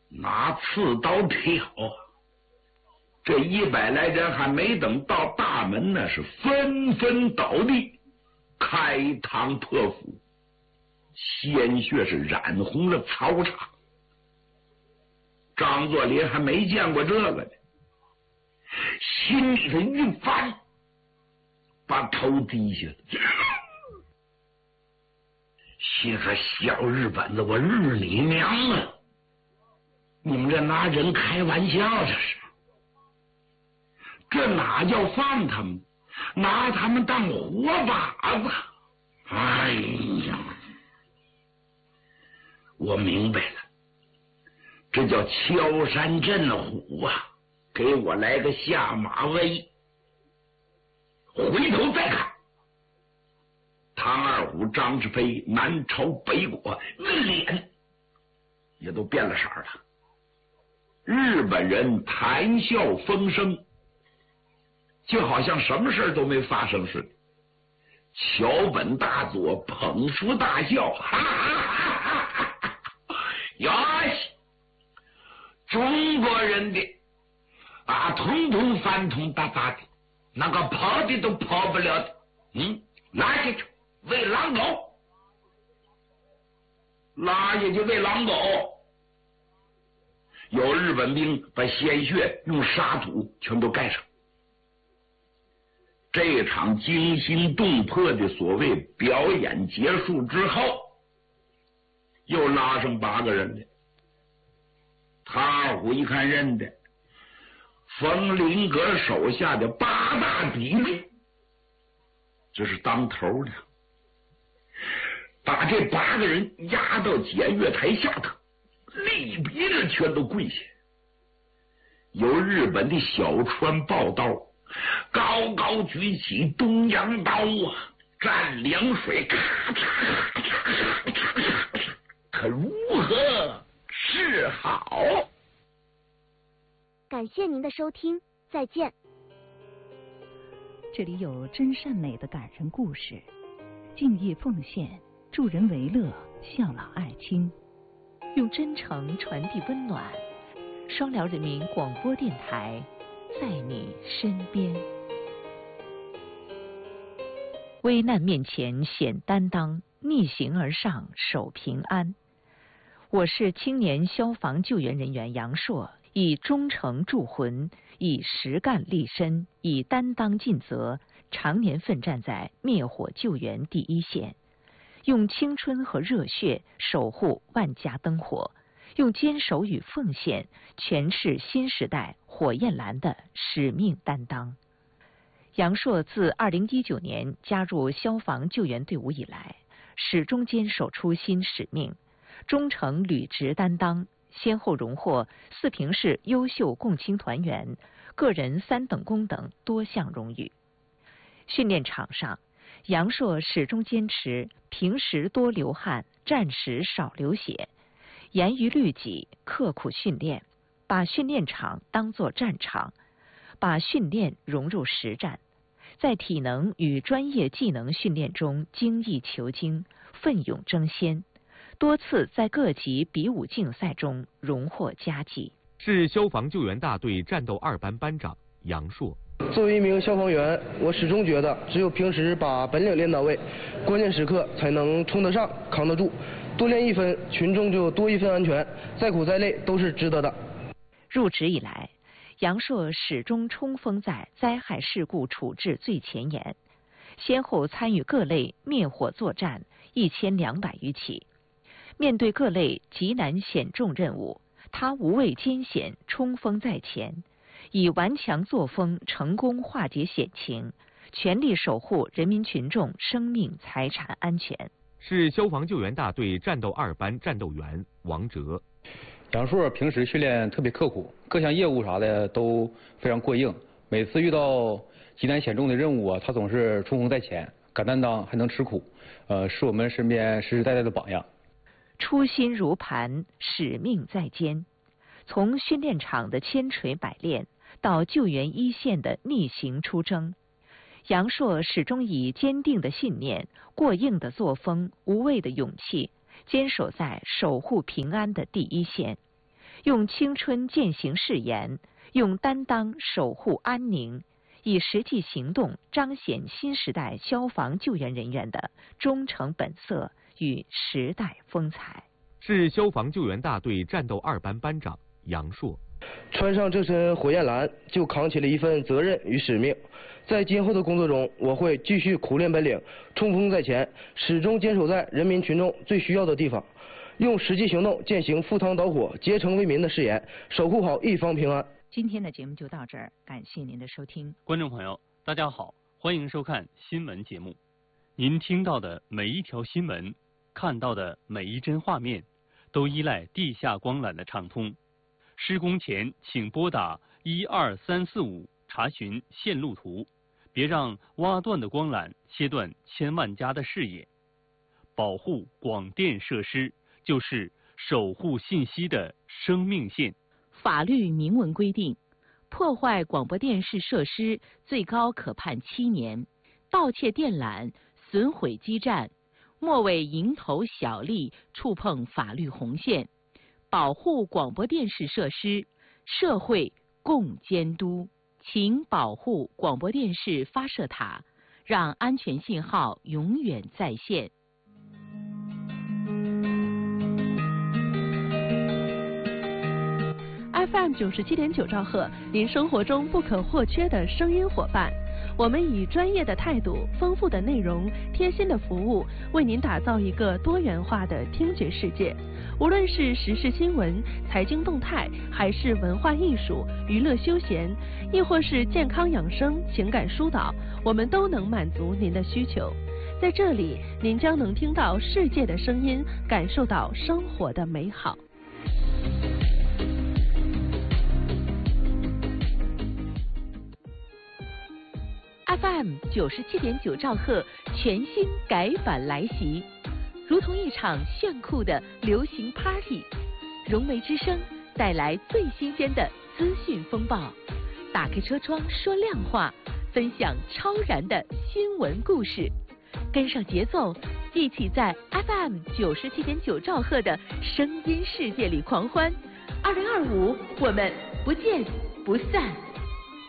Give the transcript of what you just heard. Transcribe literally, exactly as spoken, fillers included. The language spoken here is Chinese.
拿刺刀挑啊！这一百来人还没等到大门呢，是纷纷倒地，开膛破腹，鲜血是染红了操场。张作霖还没见过这个呢，心里头一翻，把头低下了，心说小日本子，我日你娘啊！你们这拿人开玩笑，这是，这哪叫放他们，拿他们当活靶子。哎呀，我明白了，这叫敲山震虎啊！给我来个下马威。回头再看，唐二虎、张世飞南朝北国，那脸也都变了色了。日本人谈笑风生，就好像什么事都没发生似的。桥本大佐捧腹大笑，哈哈哈哈哈！哟西，中国人的啊，统统翻通大大的，那个跑的都跑不了的，嗯，拉下去喂狼狗，拉下去喂狼狗。有日本兵把鲜血用沙土全都盖上。这场惊心动魄的所谓表演结束之后，又拉上八个人来。唐二虎一看认得，冯林阁手下的八大比例，这是当头的，把这八个人压到检阅台下头，立鼻子全都跪下。由日本的小川抱刀高高举起东洋刀啊，蘸凉水，咔嚓咔嚓咔嚓咔嚓，可如何是好？ 感谢您的收听，再见。 这里有真善美的感人故事，敬业奉献，助人为乐，孝老爱亲，用真诚传递温暖。双辽人民广播电台，在你身边。危难面前显担当，逆行而上守平安。我是青年消防救援人员杨硕，以忠诚铸魂，以实干立身，以担当尽责，常年奋战在灭火救援第一线，用青春和热血守护万家灯火，用坚守与奉献诠释新时代火焰蓝的使命担当。杨硕自二零一九年加入消防救援队伍以来，始终坚守初心使命，忠诚履职担当，先后荣获四平市优秀共青团员、个人三等功等多项荣誉。训练场上，杨硕始终坚持平时多流汗，战时少流血，严于律己，刻苦训练，把训练场当作战场，把训练融入实战，在体能与专业技能训练中精益求精，奋勇争先，多次在各级比武竞赛中荣获佳绩。 是消防救援大队战斗二班班长杨硕。 作为一名消防员，我始终觉得只有平时把本领练到位，关键时刻才能冲得上扛得住，多练一分，群众就多一分安全，再苦再累都是值得的。 入职以来，杨硕始终冲锋在灾害事故处置最前沿，先后参与各类灭火作战一千两百余起。面对各类极难险重任务，他无畏艰险，冲锋在前，以顽强作风成功化解险情，全力守护人民群众生命财产安全。 是消防救援大队战斗二班战斗员王哲。 杨硕平时训练特别刻苦，各项业务啥的都非常过硬，每次遇到极难险重的任务啊，他总是冲锋在前，敢担当还能吃苦，呃，是我们身边实实在在的榜样。 初心如磐，使命在肩。从训练场的千锤百炼到救援一线的逆行出征，杨硕始终以坚定的信念、过硬的作风、无畏的勇气，坚守在守护平安的第一线， 用青春践行誓言，用担当守护安宁，以实际行动彰显新时代消防救援人员的忠诚本色与时代风采。 市消防救援大队战斗二班班长杨硕。 穿上这身火焰蓝，就扛起了一份责任与使命。在今后的工作中，我会继续苦练本领，冲锋在前，始终坚守在人民群众最需要的地方，用实际行动践行赴汤蹈火、竭诚为民的誓言，守护好一方平安。 今天的节目就到这儿，感谢您的收听。 观众朋友，大家好，欢迎收看新闻节目。您听到的每一条新闻，看到的每一帧画面，都依赖地下光缆的畅通。施工前请拨打一二三四五查询线路图，别让挖断的光缆切断千万家的视野。保护广电设施就是守护信息的生命线。 法律明文规定，破坏广播电视设施最高可判七年，盗窃电缆、损毁基站，莫为蝇头小利触碰法律红线。保护广播电视设施，社会共监督。请保护广播电视发射塔，让安全信号永远在线。 F M 九十七点九兆赫，您生活中不可或缺的声音伙伴。我们以专业的态度、丰富的内容、贴心的服务，为您打造一个多元化的听觉世界。无论是时事新闻、财经动态，还是文化艺术、娱乐休闲，亦或是健康养生、情感疏导，我们都能满足您的需求。在这里，您将能听到世界的声音，感受到生活的美好。 F M 九十七点九兆赫全新改版来袭，如同一场炫酷的流行 party。融媒之声带来最新鲜的资讯风暴，打开车窗说亮话，分享超燃的新闻故事，跟上节奏，一起在 F M 九十七点九兆赫的声音世界里狂欢。二零二五，我们不见不散。